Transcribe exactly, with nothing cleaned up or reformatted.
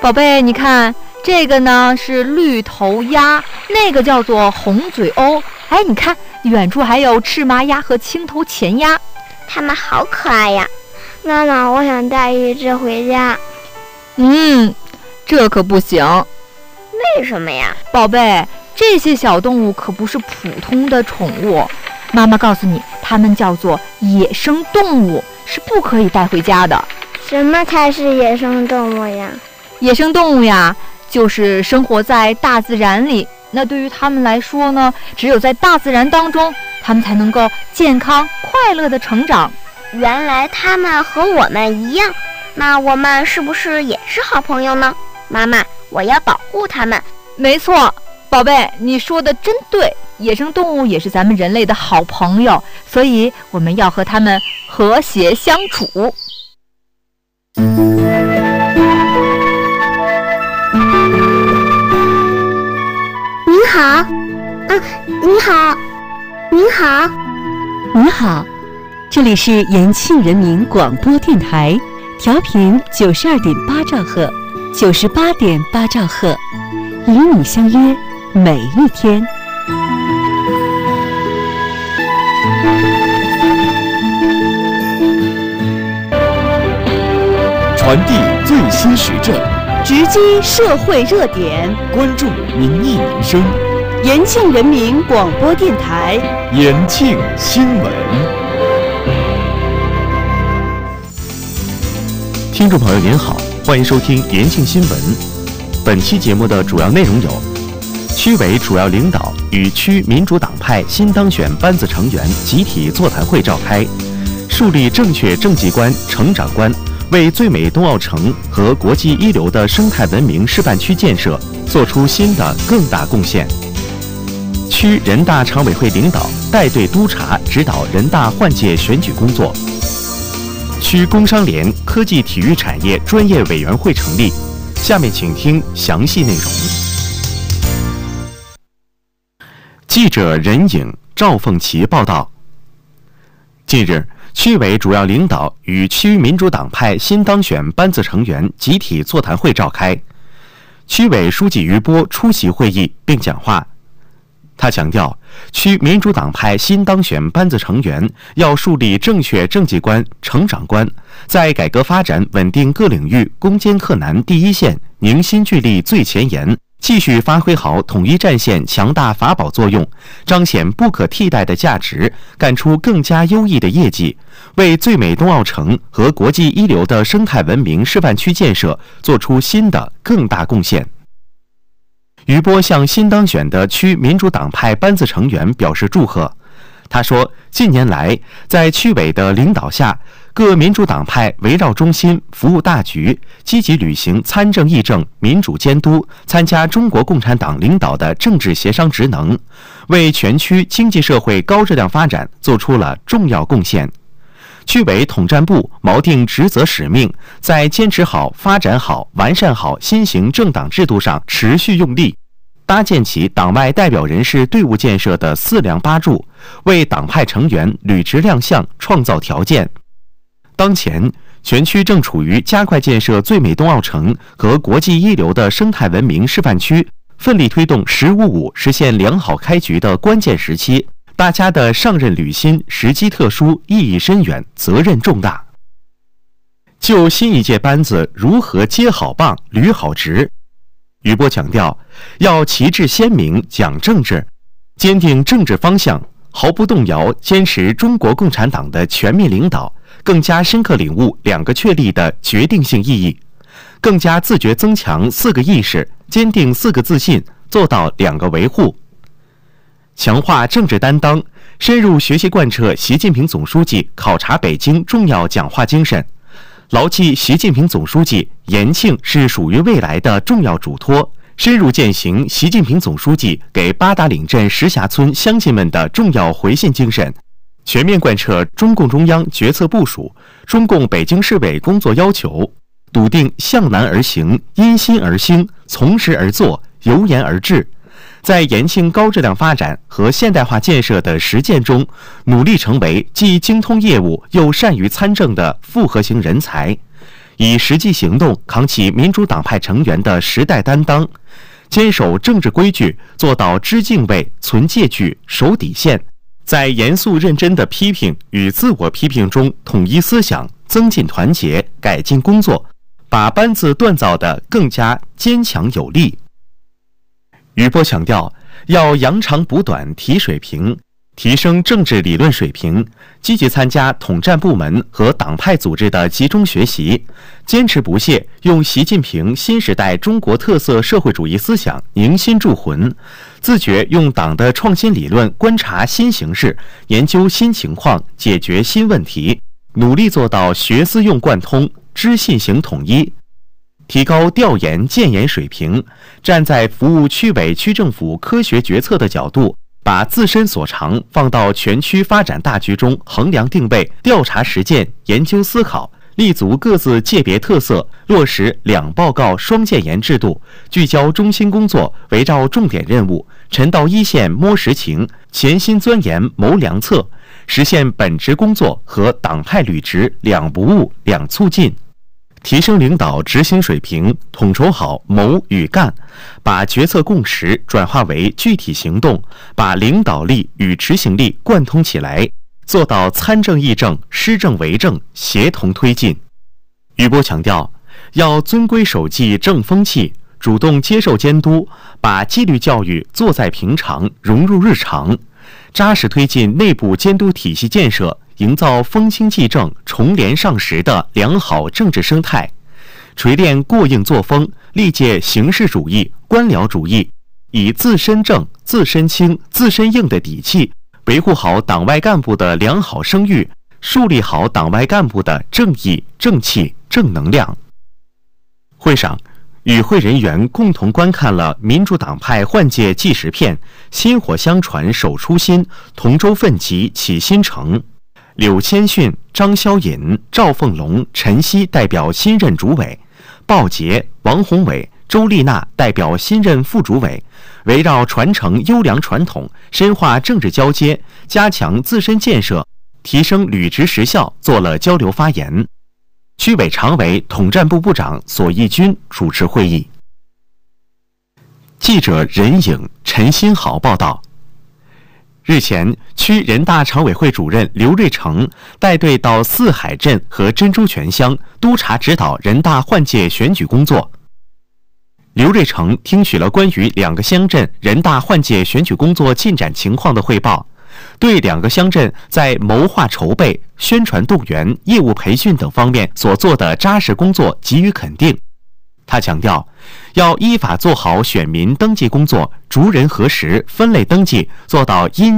宝贝，你看这个呢是绿头鸭，那个叫做红嘴鸥。哎，你看远处还有赤麻鸭和青头前鸭， 它们好可爱呀！妈妈，我想带一只回家。 嗯，这可不行。 为什么呀？ 宝贝，这些小动物可不是普通的宠物，妈妈告诉你，它们叫做野生动物，是不可以带回家的。 什么才是野生动物呀？ 野生动物呀，就是生活在大自然里。那对于他们来说呢，只有在大自然当中，他们才能够健康快乐的成长。 原来他们和我们一样，那我们是不是也是好朋友呢？妈妈，我要保护他们。 没错，宝贝，你说的真对，野生动物也是咱们人类的好朋友，所以我们要和他们和谐相处。 您好，啊，你好，您好， 你好，这里是延庆人民广播电台，调频九十二点八兆赫，九十八点八兆赫，与你相约每一天。 传递最新时政， 直击社会热点， 关注民意民生。 延庆人民广播电台， 延庆新闻。听众朋友您好，欢迎收听延庆新闻。本期节目的主要内容有：区委主要领导与区民主党派新当选班子成员集体座谈会召开，树立正确政绩观、成长观，为最美冬奥城和国际一流的生态文明示范区建设做出新的更大贡献。区人大常委会领导带队督查指导人大换届选举工作。区工商联科技体育产业专业委员会成立。下面请听详细内容。记者任颖、赵凤琪报道。近日，区委主要领导与区民主党派新当选班子成员集体座谈会召开，区委书记于波出席会议并讲话。他强调，区民主党派新当选班子成员要树立正确政绩观、成长观，在改革发展稳定各领域攻坚克难第一线，凝心聚力最前沿，继续发挥好统一战线强大法宝作用，彰显不可替代的价值，干出更加优异的业绩，为最美冬奥城和国际一流的生态文明示范区建设做出新的更大贡献。于波向新当选的区民主党派班子成员表示祝贺。他说，近年来，在区委的领导下，各民主党派围绕中心、服务大局，积极履行参政议政、民主监督，参加中国共产党领导的政治协商职能，为全区经济社会高质量发展做出了重要贡献。区委统战部锚定职责使命，在坚持好、发展好、完善好新型政党制度上持续用力，搭建起党外代表人士队伍建设的四梁八柱，为党派成员履职亮相创造条件。当前，全区正处于加快建设最美冬奥城和国际一流的生态文明示范区，奋力推动“十五五”实现良好开局的关键时期。大家的上任履新时机特殊，意义深远，责任重大。就新一届班子如何接好棒、履好职，于波强调，要旗帜鲜明，讲政治，坚定政治方向，毫不动摇坚持中国共产党的全面领导，更加深刻领悟两个确立的决定性意义，更加自觉增强四个意识，坚定四个自信，做到两个维护。强化政治担当，深入学习贯彻习近平总书记考察北京重要讲话精神，牢记习近平总书记延庆是属于未来的重要嘱托，深入践行习近平总书记给八达岭镇石峡村乡亲们的重要回信精神，全面贯彻中共中央决策部署、中共北京市委工作要求，笃定向南而行、因心而兴、从实而作、由言而至，在延庆高质量发展和现代化建设的实践中，努力成为既精通业务又善于参政的复合型人才， 以实际行动扛起民主党派成员的时代担当，坚守政治规矩，做到知敬畏、存戒矩、守底线，在严肃认真的批评与自我批评中统一思想，增进团结，改进工作，把班子锻造得更加坚强有力。余波强调，要扬长补短，提水平，提升政治理论水平，积极参加统战部门和党派组织的集中学习，坚持不懈用习近平新时代中国特色社会主义思想凝心铸魂，自觉用党的创新理论观察新形势，研究新情况，解决新问题，努力做到学思用贯通，知信行统一，提高调研建言水平，站在服务区委区政府科学决策的角度，把自身所长放到全区发展大局中衡量定位、调查实践、研究思考，立足各自界别特色，落实两报告双建言制度，聚焦中心工作，围绕重点任务，沉到一线摸实情，潜心钻研谋良策，实现本职工作和党派履职两不误、两促进。提升领导执行水平，统筹好谋与干，把决策共识转化为具体行动，把领导力与执行力贯通起来，做到参政议政、施政为政协同推进。余波强调，要遵规守纪正风气，主动接受监督，把纪律教育做在平常，融入日常，扎实推进内部监督体系建设，营造风清气正、重联上实的良好政治生态，锤炼过硬作风，力戒形式主义、官僚主义，以自身正、自身清、自身硬的底气，维护好党外干部的良好声誉，树立好党外干部的正义、正气、正能量。会上，与会人员共同观看了民主党派换届纪实片《薪火相传守初心，同舟奋楫启新程》。柳谦逊、张霄尹、赵凤龙、陈曦代表新任主委，鲍杰、王宏伟、周丽娜代表新任副主委，围绕传承优良传统、深化政治交接、加强自身建设、提升履职实效做了交流发言。区委常委、统战部部长索义军主持会议。记者任颖、陈新豪报道。日前，区人大常委会主任刘瑞成带队到四海镇和珍珠泉乡督查指导人大换届选举工作。刘瑞成听取了关于两个乡镇人大换届选举工作进展情况的汇报，对两个乡镇在谋划筹备、宣传动员、业务培训等方面所做的扎实工作给予肯定。他强调，要依法做好选民登记工作，逐人核实、分类登记，做到因